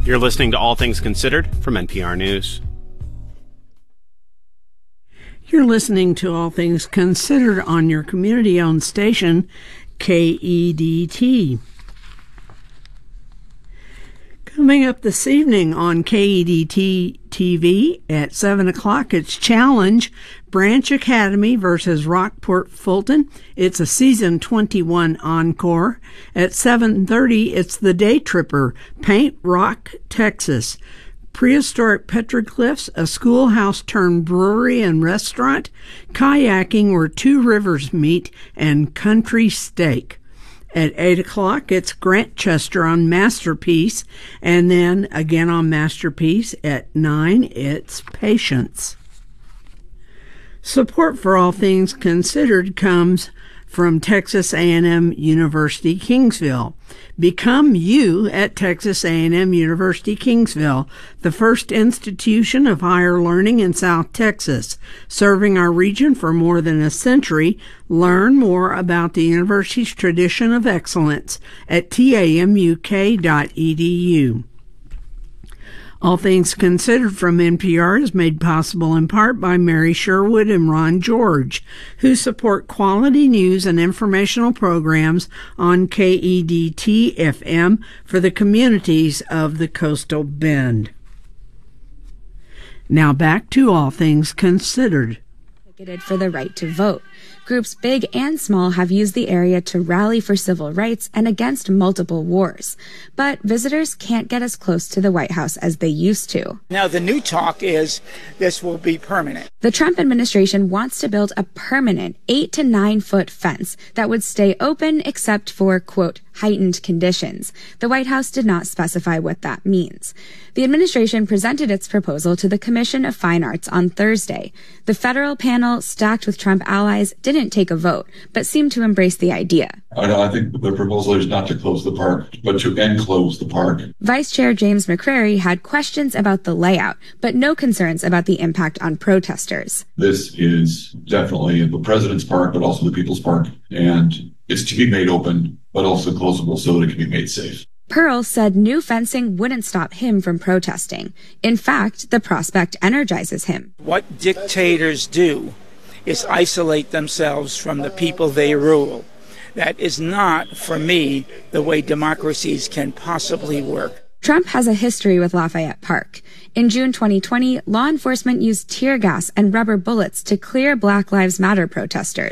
You're listening to All Things Considered from NPR News. You're listening to All Things Considered on your community-owned station, KEDT. Coming up this evening on KEDT TV at 7 o'clock, it's Challenge Branch Academy versus Rockport Fulton. It's a Season 21 encore. At 7:30, it's The Day Tripper, Paint Rock, Texas. Prehistoric petroglyphs, a schoolhouse turned brewery and restaurant, kayaking where two rivers meet, and country steak. At 8 o'clock, it's Grantchester on Masterpiece, and then again on Masterpiece at 9, it's Patience. Support for All Things Considered comes from Texas A&M University, Kingsville. Become you at Texas A&M University, Kingsville, the first institution of higher learning in South Texas. Serving our region for more than a century, learn more about the university's tradition of excellence at tamuk.edu. All Things Considered from NPR is made possible in part by Mary Sherwood and Ron George, who support quality news and informational programs on KEDT-FM for the communities of the Coastal Bend. Now back to All Things Considered. Picketed for the right to vote. Groups big and small have used the area to rally for civil rights and against multiple wars. But visitors can't get as close to the White House as they used to. Now, the new talk is this will be permanent. The Trump administration wants to build a permanent 8 to 9 foot fence that would stay open except for, quote, heightened conditions. The White House did not specify what that means. The administration presented its proposal to the Commission of Fine Arts on Thursday. The federal panel, stacked with Trump allies, didn't take a vote, but seemed to embrace the idea. I think the proposal is not to close the park, but to enclose the park. Vice Chair James McCrary had questions about the layout, but no concerns about the impact on protesters. This is definitely the President's Park, but also the People's Park, and it's to be made open, but also closable so that it can be made safe. Pearl said new fencing wouldn't stop him from protesting. In fact, the prospect energizes him. What dictators do is isolate themselves from the people they rule. That is not, for me, the way democracies can possibly work. Trump has a history with Lafayette Park. In June 2020, law enforcement used tear gas and rubber bullets to clear Black Lives Matter protesters.